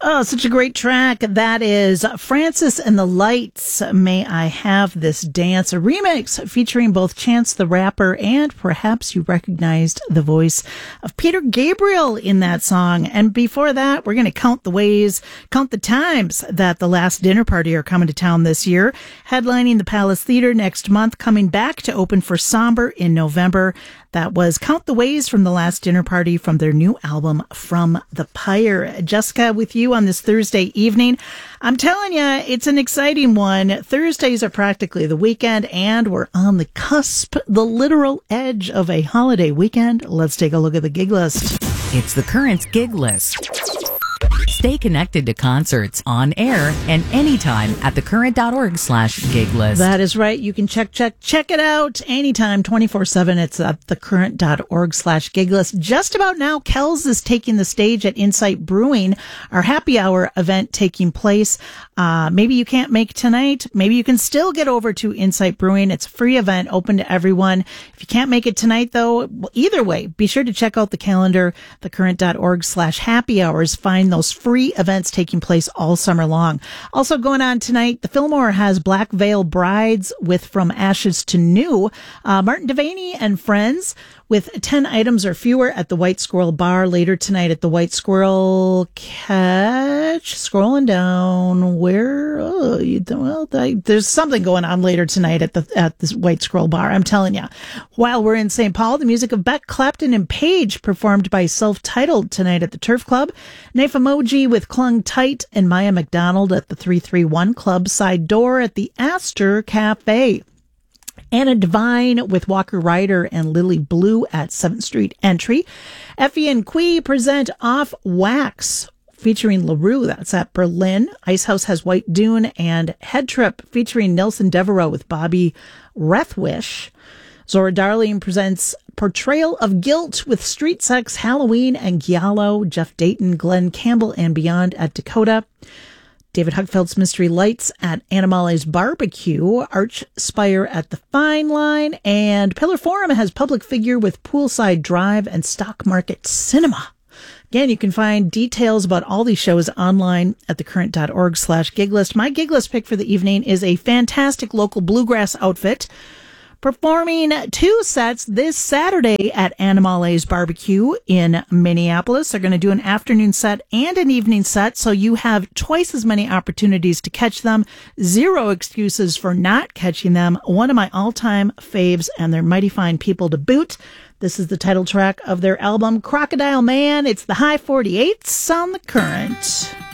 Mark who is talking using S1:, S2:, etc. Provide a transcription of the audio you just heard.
S1: Oh, such a great track. That is Francis and the Lights, May I Have This Dance, a remix featuring both Chance the Rapper and perhaps you recognized the voice of Peter Gabriel in that song. And before that, we're going to count the times that The Last Dinner Party are coming to town this year, headlining the Palace Theater next month, coming back to open for Somber in November. That was Count the Ways from The Last Dinner Party from their new album, From the Pyre. Jessica with you on this Thursday evening. I'm telling you, it's an exciting one. Thursdays are practically the weekend, and we're on the cusp, the literal edge of a holiday weekend. Let's take a look at the gig list.
S2: It's the current gig list. Stay connected to concerts on air and anytime at thecurrent.org/gig list.
S1: That is right. You can check it out anytime, 24/7. It's at thecurrent.org/gig list. Just about now, Kells is taking the stage at Insight Brewing, our happy hour event taking place. Maybe you can't make tonight. Maybe you can still get over to Insight Brewing. It's a free event open to everyone. If you can't make it tonight, though, either way, be sure to check out the calendar, thecurrent.org/happy hours. Find those free events taking place all summer long. Also going on tonight, the Fillmore has Black Veil Brides with From Ashes to New. Martin Devaney and friends with 10 items or fewer at the White Squirrel Bar later tonight at the White Squirrel scrolling down there's something going on later tonight at this White Squirrel Bar. I'm telling you. While we're in St. Paul, the music of Beck Clapton and Page performed by Self-Titled tonight at the Turf Club. Naif Emoji with Clung Tight and Maya McDonald at the 331 Club side door at the Astor Cafe. Anna Devine with Walker Ryder and Lily Blue at 7th Street Entry. Effie and Quee present Off Wax featuring LaRue. That's at Berlin. Icehouse has White Dune and Head Trip featuring Nelson Devereaux with Bobby Rethwish. Zora Darling presents Portrayal of Guilt with Street Sex, Halloween, and Giallo. Jeff Dayton, Glenn Campbell, and Beyond at Dakota. David Huckfeld's Mystery Lights at Animale's Barbecue, Arch Spire at the Fine Line, and Pillar Forum has Public Figure with Poolside Drive and Stock Market Cinema. Again, you can find details about all these shows online at thecurrent.org/gig list. My gig list pick for the evening is a fantastic local bluegrass outfit performing 2 sets this Saturday at Animale's Barbecue in Minneapolis. They're going to do an afternoon set and an evening set, so you have twice as many opportunities to catch them. 0 excuses for not catching them. One of my all-time faves, and they're mighty fine people to boot. This is the title track of their album, Crocodile Man. It's the High 48s on The Current.